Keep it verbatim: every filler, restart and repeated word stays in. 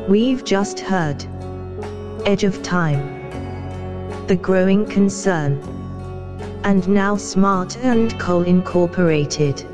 We've just heard Edge of Time, The Growing Concern, and now Smart and Cole Incorporated.